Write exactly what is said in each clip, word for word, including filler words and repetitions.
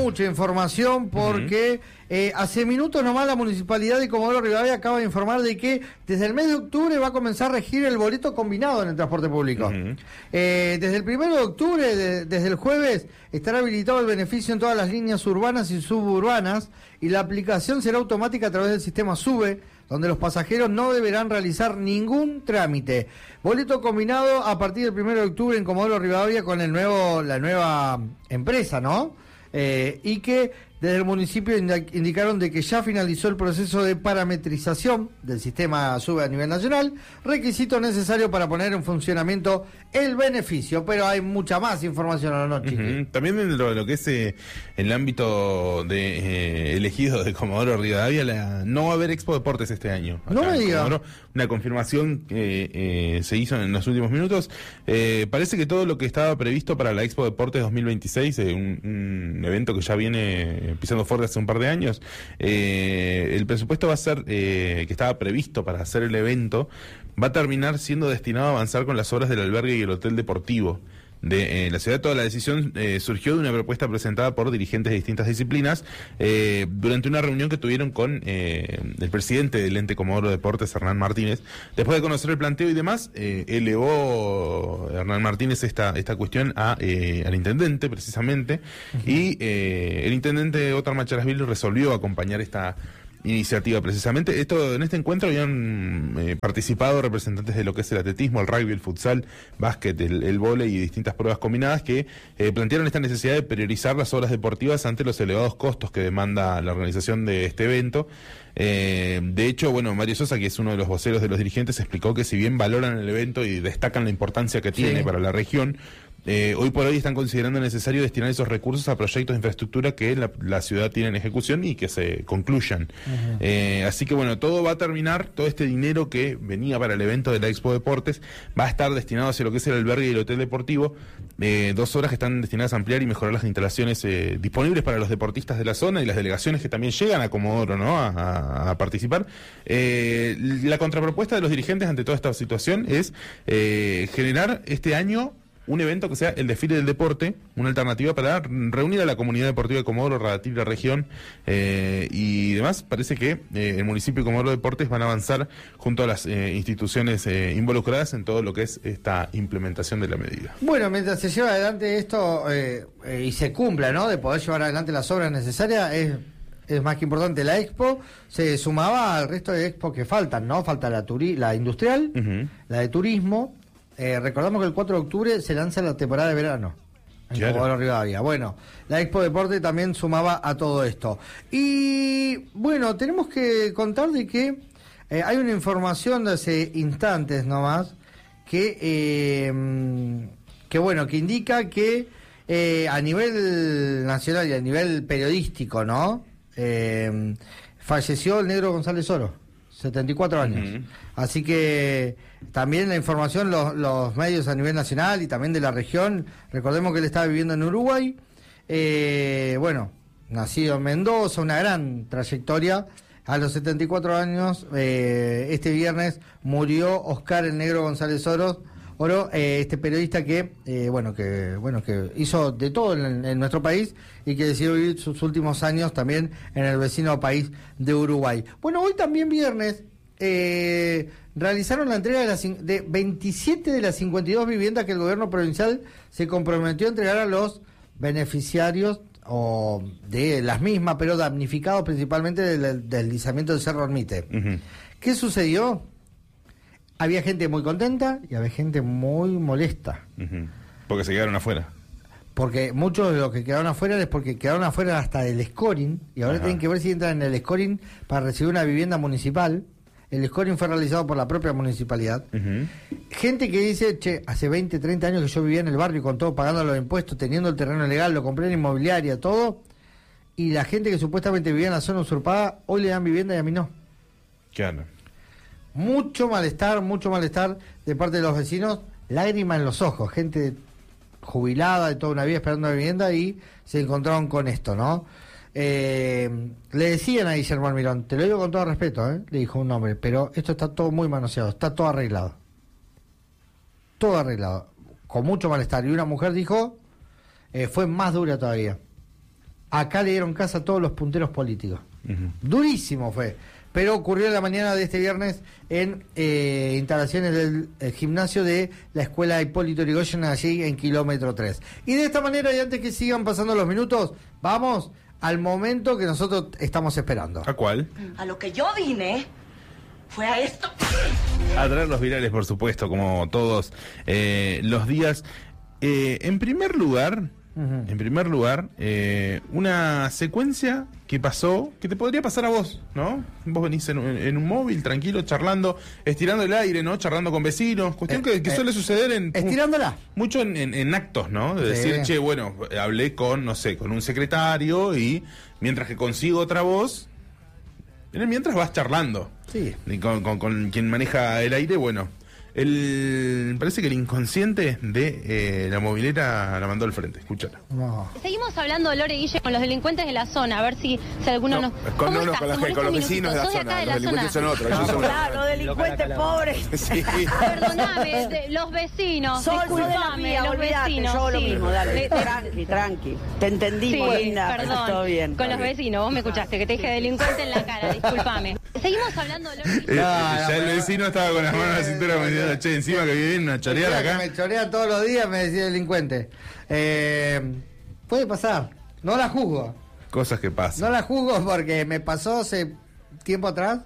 mucha información porque uh-huh. eh, hace minutos nomás la Municipalidad de Comodoro Rivadavia acaba de informar de que desde el mes de octubre va a comenzar a regir el boleto combinado en el transporte público. Uh-huh. Eh, desde el primero de octubre, de, desde el jueves, estará habilitado el beneficio en todas las líneas urbanas y suburbanas y la aplicación será automática a través del sistema SUBE, donde los pasajeros no deberán realizar ningún trámite. Boleto combinado a partir del primero de octubre en Comodoro Rivadavia con el nuevo, la nueva empresa, ¿no? Eh, y que desde el municipio indicaron de que ya finalizó el proceso de parametrización del sistema SUBE a nivel nacional, requisito necesario para poner en funcionamiento el beneficio, pero hay mucha más información a la noche. Uh-huh. También dentro de lo que es eh, el ámbito de eh, elegido de Comodoro Rivadavia, la, no va a haber Expo Deportes este año. No me diga. Una confirmación que eh, se hizo en los últimos minutos. Eh, parece que todo lo que estaba previsto para la Expo Deportes dos mil veintiséis, eh, un, un evento que ya viene pisando fuerte hace un par de años, eh, el presupuesto va a ser, eh, que estaba previsto para hacer el evento, va a terminar siendo destinado a avanzar con las obras del albergue y el hotel deportivo de eh, la ciudad. Toda la decisión eh, surgió de una propuesta presentada por dirigentes de distintas disciplinas eh, durante una reunión que tuvieron con eh, el presidente del ente Comodoro Deportes, Hernán Martínez. Después de conocer el planteo y demás, eh, elevó Hernán Martínez esta esta cuestión a eh, al intendente, precisamente, uh-huh. y eh, el intendente Otar Macharasvili resolvió acompañar esta iniciativa precisamente. Esto en este encuentro habían eh, participado representantes de lo que es el atletismo, el rugby, el futsal, básquet, el, el vóley y distintas pruebas combinadas que eh, plantearon esta necesidad de priorizar las obras deportivas ante los elevados costos que demanda la organización de este evento. Eh, de hecho, bueno, Mario Sosa, que es uno de los voceros de los dirigentes, explicó que si bien valoran el evento y destacan la importancia que tiene sí. para la región, Eh, hoy por hoy están considerando necesario destinar esos recursos a proyectos de infraestructura que la, la ciudad tiene en ejecución y que se concluyan. Uh-huh. Eh, así que bueno, todo va a terminar, todo este dinero que venía para el evento de la Expo Deportes va a estar destinado hacia lo que es el albergue y el hotel deportivo, eh, dos obras que están destinadas a ampliar y mejorar las instalaciones eh, disponibles para los deportistas de la zona y las delegaciones que también llegan a Comodoro, ¿no? a, a, a participar. Eh, la contrapropuesta de los dirigentes ante toda esta situación es eh, generar este año un evento que sea el desfile del deporte, una alternativa para reunir a la comunidad deportiva de Comodoro, rebatir la región eh, y demás. Parece que eh, el municipio de Comodoro Deportes van a avanzar junto a las eh, instituciones eh, involucradas en todo lo que es esta implementación de la medida. Bueno, mientras se lleva adelante esto eh, eh, y se cumpla, ¿no?, de poder llevar adelante las obras necesarias, es es más que importante. La Expo se sumaba al resto de Expo que faltan, ¿no? Falta la, turi- la industrial, uh-huh. la de turismo. Eh, recordamos que el cuatro de octubre se lanza la temporada de verano en claro. Comodoro Rivadavia. Bueno, la Expo Deporte también sumaba a todo esto. Y bueno, tenemos que contar de que eh, hay una información de hace instantes nomás que eh, que bueno, que indica que eh, a nivel nacional y a nivel periodístico, ¿no? Eh, falleció el negro González Oro, setenta y cuatro años. Uh-huh. Así que también la información, los, los medios a nivel nacional y también de la región, recordemos que él estaba viviendo en Uruguay, eh, bueno, nacido en Mendoza, una gran trayectoria. A los setenta y cuatro años, eh, este viernes murió Oscar el Negro González Oro, Oro eh, este periodista que, eh, bueno, que bueno que hizo de todo en, en nuestro país y que decidió vivir sus últimos años también en el vecino país de Uruguay. Bueno, hoy también viernes eh, realizaron la entrega de, las, de veintisiete de las cincuenta y dos viviendas que el gobierno provincial se comprometió a entregar a los beneficiarios o de las mismas, pero damnificados principalmente del, del deslizamiento del Cerro Ermite. Uh-huh. ¿Qué sucedió? Había gente muy contenta y había gente muy molesta. Uh-huh. Porque se quedaron afuera. Porque muchos de los que quedaron afuera es porque quedaron afuera hasta del scoring, y ahora Ajá. tienen que ver si entran en el scoring para recibir una vivienda municipal. El scoring fue realizado por la propia municipalidad. Uh-huh. Gente que dice, che, hace veinte, treinta años que yo vivía en el barrio con todo, pagando los impuestos, teniendo el terreno legal, lo compré en inmobiliaria, todo, y la gente que supuestamente vivía en la zona usurpada, hoy le dan vivienda y a mí no. Claro. Mucho malestar, mucho malestar de parte de los vecinos, lágrimas en los ojos, gente jubilada de toda una vida esperando una vivienda y se encontraron con esto, ¿no? Eh, le decían a Guillermo Almirón, te lo digo con todo respeto, ¿eh? Le dijo un hombre, pero esto está todo muy manoseado, está todo arreglado. Todo arreglado, con mucho malestar. Y una mujer dijo, eh, fue más dura todavía. acá le dieron casa a todos los punteros políticos. Uh-huh. Durísimo fue. Pero ocurrió en la mañana de este viernes en eh, instalaciones del gimnasio de la escuela Hipólito Yrigoyen, allí en kilómetro tres. Y de esta manera, y antes que sigan pasando los minutos, vamos al momento que nosotros estamos esperando. ¿A cuál? A lo que yo vine fue a esto. A traer los virales, por supuesto, como todos eh, los días. Eh, en primer lugar, uh-huh. en primer lugar, eh, una secuencia que pasó, que te podría pasar a vos, ¿no? Vos venís en, en un móvil, tranquilo, charlando, estirando el aire, ¿no? Charlando con vecinos, cuestión eh, que, que eh, suele suceder en... Estirándola. Mucho en, en, en actos, ¿no? De sí. decir, che, bueno, hablé con, no sé, con un secretario y mientras que consigo otra voz, mientras vas charlando. Sí. Y con, con, con quien maneja el aire, bueno... El, parece que el inconsciente de eh, la movilera la mandó al frente. Escúchala. No. Seguimos hablando, Lore Guille, con los delincuentes de la zona, a ver si, si alguno no, nos... Con, no, no, con, los, con los vecinos de la zona. De los delincuentes zona. Son otros. No, son claro, los delincuentes pobres. Sí. Perdóname, de, los vecinos. Sol, disculpame, los olvidate, vecinos. Yo lo sí. mismo, dale. Tranqui, tranqui. Te entendimos, sí, linda. Perdón. Todo bien. Con los vecinos, vos me escuchaste, que te dije delincuente en la cara, disculpame. Seguimos hablando, Lore Guille. Eh, ya no, el vecino estaba con las manos en la cintura me diciendo, che, encima que viene una choreada acá. Me chorea todos los días, me decía delincuente. Eh, puede pasar, no la juzgo. Cosas que pasan. No la juzgo porque me pasó hace tiempo atrás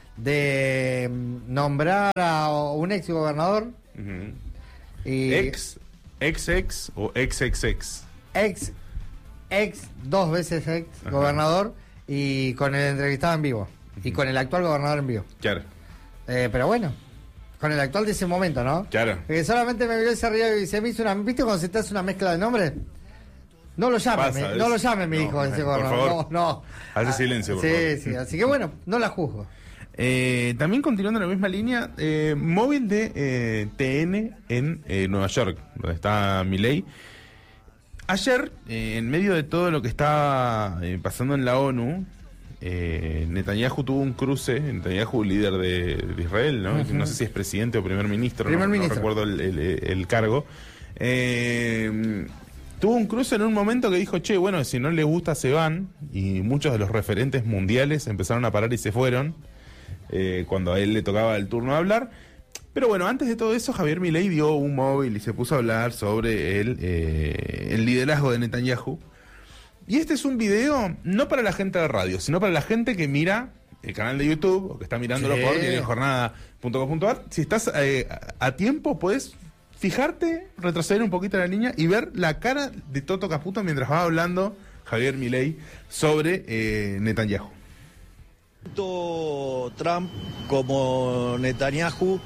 de nombrar a un ex gobernador. Uh-huh. Y ex, ex ex o ex ex ex. Ex, ex, dos veces ex Ajá. gobernador y con el entrevistado en vivo. Uh-huh. Y con el actual gobernador en vivo. Claro. Eh, pero bueno. Con el actual de ese momento, ¿no? Claro. Porque solamente me miró ese río y se me hizo una... ¿Viste cuando se te hace una mezcla de nombres? No lo llamen, Pasa, me, no lo llamen, me no, dijo ese por gobernador. favor. No, no. Hace silencio, por sí, favor. Sí, sí. Así que bueno, no la juzgo. Eh, también continuando en la misma línea, eh, móvil de eh, T N en eh, Nueva York, donde está Milei. Ayer, eh, en medio de todo lo que estaba eh, pasando en la ONU, eh, Netanyahu tuvo un cruce, Netanyahu, líder de, de Israel, ¿no? Uh-huh. No sé si es presidente o primer ministro, primer no, ministro. no recuerdo el, el, el cargo. Eh, tuvo un cruce en un momento que dijo, che, bueno, si no les gusta se van, y muchos de los referentes mundiales empezaron a parar y se fueron, eh, cuando a él le tocaba el turno de hablar. Pero bueno, antes de todo eso, Javier Milei dio un móvil y se puso a hablar sobre el, eh, el liderazgo de Netanyahu. Y este es un video no para la gente de radio, sino para la gente que mira el canal de YouTube o que está mirándolo sí. por diario jornada punto com punto a r. Si estás eh, a tiempo, puedes fijarte, retroceder un poquito a la línea y ver la cara de Toto Caputo mientras va hablando Javier Milei sobre eh, Netanyahu. Tanto Trump como Netanyahu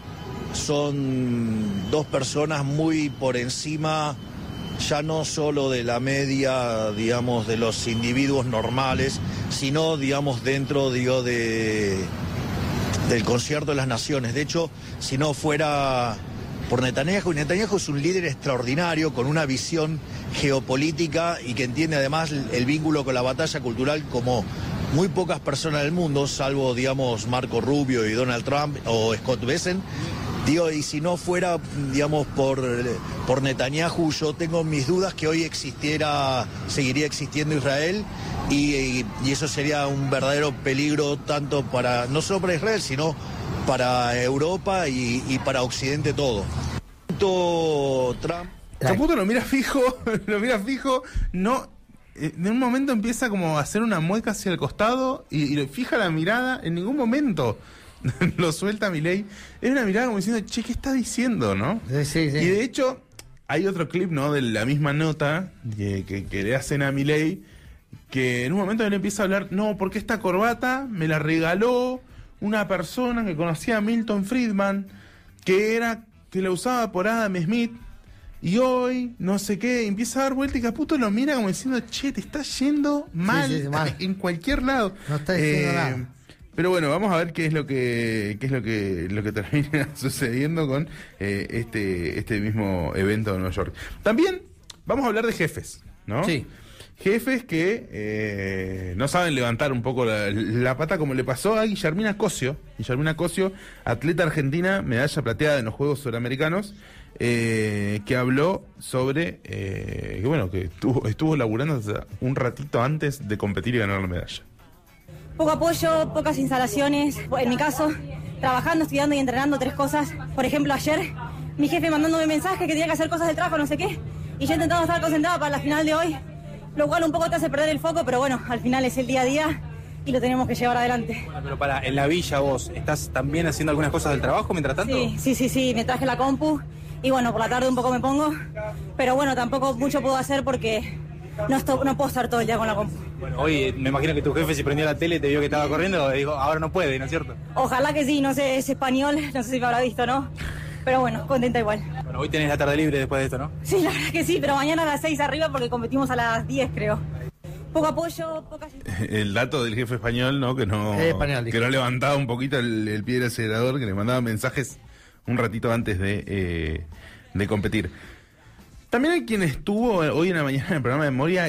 son dos personas muy por encima, ya no solo de la media, digamos, de los individuos normales, sino, digamos, dentro, digo, de, del concierto de las naciones. De hecho, si no fuera por Netanyahu, Netanyahu es un líder extraordinario, con una visión geopolítica y que entiende además el vínculo con la batalla cultural como muy pocas personas del mundo, salvo, digamos, Marco Rubio y Donald Trump o Scott Bessent. Digo, y si no fuera, digamos, por, por Netanyahu, yo tengo mis dudas que hoy existiera, seguiría existiendo Israel, y, y, y eso sería un verdadero peligro tanto para, no solo para Israel, sino para Europa y, y para Occidente todo. Trump... Caputo lo mira fijo, lo mira fijo, no... En un momento empieza como a hacer una mueca hacia el costado y, y fija la mirada, en ningún momento lo suelta Milei. Es una mirada como diciendo, che, ¿qué está diciendo, no? Sí, sí, sí. Y de hecho, hay otro clip, ¿no? De la misma nota que, que, que le hacen a Milei, que en un momento él empieza a hablar, no, porque esta corbata me la regaló una persona que conocía a Milton Friedman, que era, que la usaba por Adam Smith, y hoy, no sé qué, empieza a dar vuelta y Caputo lo mira como diciendo, che, te está yendo mal, sí, sí, mal. En cualquier lado. No está diciendo eh, nada. Pero bueno, vamos a ver qué es lo que qué es lo que lo que termina sucediendo con eh, este este mismo evento de Nueva York. También vamos a hablar de jefes, ¿no? Sí. Jefes que eh, no saben levantar un poco la, la pata, como le pasó a Guillermina Cosio. Guillermina Cosio, atleta argentina, medalla plateada en los Juegos Suramericanos, eh, que habló sobre eh, que bueno, que estuvo, estuvo laburando un ratito antes de competir y ganar la medalla. Poco apoyo, pocas instalaciones. En mi caso, trabajando, estudiando y entrenando tres cosas. Por ejemplo, ayer mi jefe mandándome mensajes que tenía que hacer cosas del trabajo, no sé qué, y yo intentando estar concentrada para la final de hoy, lo cual un poco te hace perder el foco, pero bueno, al final es el día a día y lo tenemos que llevar adelante. Bueno, pero para, en la villa vos, ¿estás también haciendo algunas cosas del trabajo mientras tanto? Sí, sí, sí, sí, me traje la compu y bueno, por la tarde un poco me pongo, pero bueno, tampoco mucho puedo hacer porque no, estoy, no puedo estar todo el día con la compu. Bueno, hoy me imagino que tu jefe si prendió la tele te vio que estaba corriendo y dijo, ahora no puede, ¿no es cierto? Ojalá que sí, no sé, es español, no sé si me habrá visto, ¿no? Pero bueno, contenta igual. Bueno, hoy tenés la tarde libre después de esto, ¿no? Sí, la verdad que sí, pero mañana a las seis arriba porque competimos a las diez, creo. Poco apoyo, poca... El dato del jefe español, ¿no? Que no, Eh, español, que no levantaba un poquito el, el pie del acelerador, que le mandaba mensajes un ratito antes de, eh, de competir. También hay quien estuvo hoy en la mañana en el programa de Moria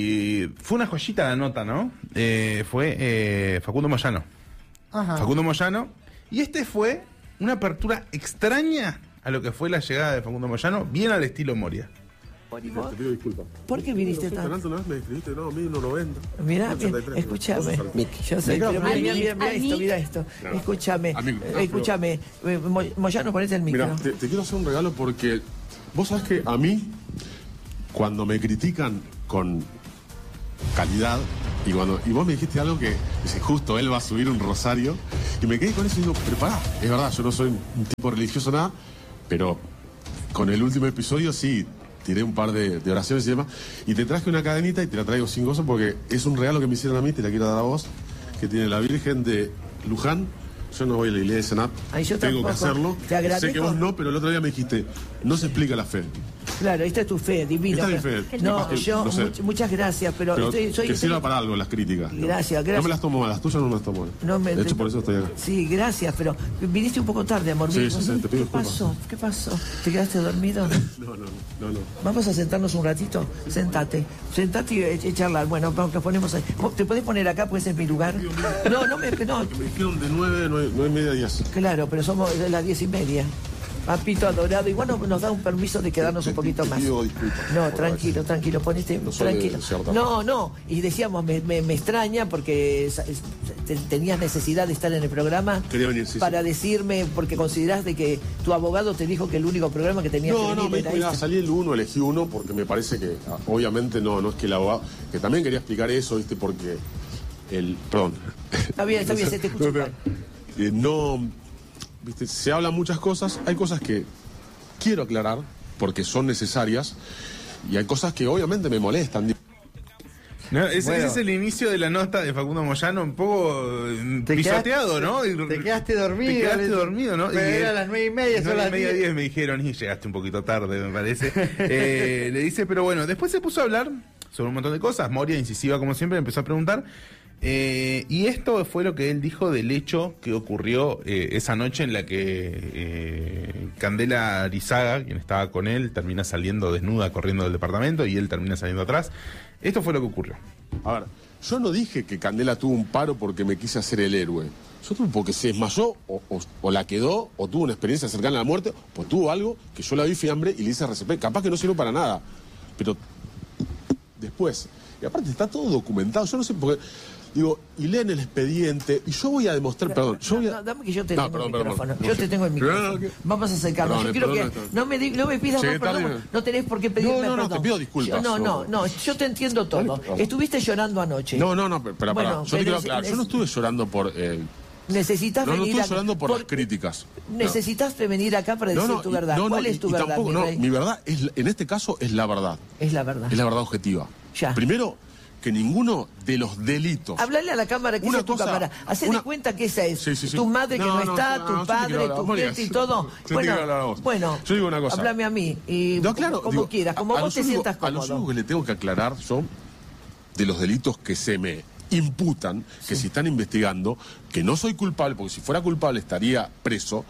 y fue una joyita la nota, ¿no? Eh, fue eh, Facundo Moyano. Ajá. Facundo Moyano. Y este fue una apertura extraña a lo que fue la llegada de Facundo Moyano, bien al estilo Moria. Te pido disculpas. ¿Por qué viniste no tanto? Una vez me escribiste, no, mil noventa. Mirá, escúchame. Yo soy, pero mira, mira, mira, mira esto, mira esto. No. Escúchame, A mí- no, escúchame. Eh, Mo- Moyano, ponete el micro. Mira, te, te quiero hacer un regalo porque vos sabés que a mí, cuando me critican con calidad, y cuando y vos me dijiste algo que dice, justo él va a subir un rosario, y me quedé con eso y digo, pero pará, es verdad, yo no soy un tipo religioso nada, pero con el último episodio sí, tiré un par de, de oraciones y demás, y te traje una cadenita y te la traigo sin gozo porque es un regalo que me hicieron a mí, te la quiero dar a vos, que tiene la Virgen de Luján. Yo no voy a la iglesia, nada. Ay, yo tengo que tampoco. hacerlo. Te agradezco. Sé que vos no, pero el otro día me dijiste, no se explica la fe. Claro, esta es tu fe, divino. Esta es mi fe. No, Que- yo, no sé. much- muchas gracias, pero, Pero estoy, soy, que estoy- sirva para algo las críticas. ¿no? Gracias, No gracias. me las tomo mal, las tuyas no me las tomo mal. No me- de hecho, por eso estoy acá. Sí, gracias, pero viniste un poco tarde, amor Sí, mío. sí, sí, te pido ¿Qué disculpas. pasó? ¿Qué pasó? ¿Te quedaste dormido? No, no, no, no. Vamos a sentarnos un ratito. Sentate. Sentate y, y- y charlar. Bueno, vamos, nos ponemos ahí. ¿Vos ¿Te podés poner acá? Pues es mi lugar. No, no me. No. Me dijeron de nueve, nueve, nueve y media, diez. Claro, pero somos de las diez y media. Papito adorado. Igual no- nos da un permiso de quedarnos un poquito Te más. pido disculpas. No, por tranquilo, tranquilo, ponete No soy de tranquilo. cierta No, parte. no, y decíamos, me, me, me extraña porque es- es- te- tenías necesidad de estar en el programa Quería venir, sí, para sí. decirme, porque considerás de que tu abogado te dijo que el único programa que tenías No, que no, venir me era dijo, mira, este. salí el uno, elegí uno, porque me parece que, ah, obviamente, no, no es que el abogado, que también quería explicar eso, ¿viste? Porque el, perdón. Está bien, está bien, se te escucha No, no, igual. eh, no, ¿viste? Se hablan muchas cosas, hay cosas que quiero aclarar, porque son necesarias, y hay cosas que obviamente me molestan. No, ese, Bueno. ese es el inicio de la nota de Facundo Moyano, un poco eh, Te pisoteado, quedaste- ¿no? Y- Te quedaste dormido. Te quedaste le- dormido, ¿no? Pero Y, era eh, las nueve y media, son nueve las y media, diez. diez me dijeron, y llegaste un poquito tarde, me parece. Eh, le dice, pero bueno, después se puso a hablar sobre un montón de cosas. Moria, incisiva como siempre, empezó a preguntar. Eh, y esto fue lo que él dijo del hecho que ocurrió eh, esa noche en la que eh, Candela Arizaga, quien estaba con él, termina saliendo desnuda corriendo del departamento y él termina saliendo atrás. Esto fue lo que ocurrió. A ver, yo no dije que Candela tuvo un paro porque me quise hacer el héroe. Yo tuve porque se desmayó o, o- o la quedó o tuvo una experiencia cercana a la muerte o tuvo algo que yo la vi fiambre y le hice R C P. Capaz que no sirvió para nada. Pero después, y aparte está todo documentado, yo no sé por qué. Digo, y leen el expediente y yo voy a demostrar, perdón, yo voy a... No, no, dame que yo te No, tengo perdón, el perdón, micrófono. no yo sé. te tengo el Pero micrófono. no, que- Vamos a acercarnos. Perdón, Yo quiero perdón, que perdón. no me, di- no me pidas Llegué más perdón. tarde. No tenés por qué pedirme No, no, no, perdón. te pido disculpas. Yo- no, no, No. no. Yo te entiendo todo. Vale, perdón. Estuviste llorando anoche. No, no, no, pero, pero Bueno, pará, yo te pero quiero es- aclarar, yo no es- estuve llorando por... eh, Necesitas no, no venir estuve a- llorando por, las críticas. No. Necesitas venir acá para decir tu y- verdad. no, no, ¿Cuál y- es tu y verdad, tampoco, mi no, rey? mi verdad, es, en este caso, es la verdad. Es la verdad. Es la verdad objetiva. Ya. Primero, que ninguno de los delitos... Hablale a la cámara, que Una esa es tu cosa- cámara. Hacé una- de cuenta que esa es. Sí, sí, sí. Tu madre que no, No, no, está, no, tu no, yo te padre, quiero hablar, tu vos me gente y digas. todo. Yo te Bueno, quiero hablar a vos. bueno, Yo digo una cosa. Háblame a mí. Y No, claro, como digo, quieras, como a- a vos los te únicos- sientas A los cómodo. únicos que le tengo que aclarar son de los delitos que se me imputan, que se están investigando, que no soy culpable, porque si fuera culpable estaría preso,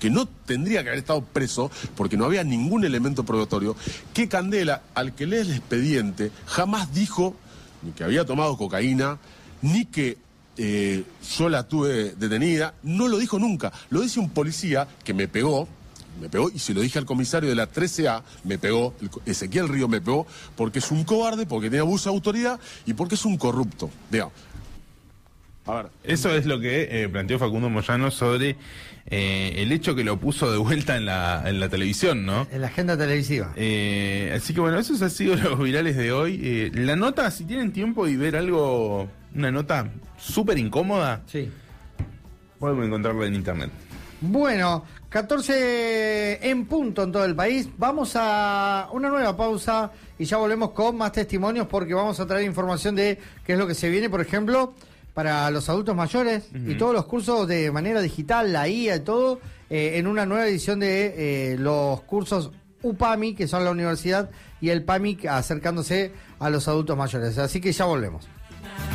que no tendría que haber estado preso porque no había ningún elemento probatorio, que Candela, al que lee el expediente, jamás dijo ni que había tomado cocaína, ni que eh, yo la tuve detenida, no lo dijo nunca. Lo dice un policía que me pegó, me pegó, y se lo dije al comisario de la trece A, me pegó, Ezequiel Río me pegó, porque es un cobarde, porque tiene abuso de autoridad y porque es un corrupto. Digamos. A ver. Eso es lo que eh, planteó Facundo Moyano sobre eh, el hecho que lo puso de vuelta en la, en la televisión, ¿no? En la agenda televisiva. Eh, así que bueno, esos han sido los virales de hoy. Eh, la nota, si tienen tiempo y ver algo, una nota súper incómoda, sí, podemos encontrarla en internet. Bueno, catorce en punto en todo el país. Vamos a una nueva pausa y ya volvemos con más testimonios porque vamos a traer información de qué es lo que se viene, por ejemplo, para los adultos mayores, uh-huh, y todos los cursos de manera digital, la I A y todo, eh, en una nueva edición de eh, los cursos U P A M I, que son la universidad, y el P A M I acercándose a los adultos mayores. Así que ya volvemos.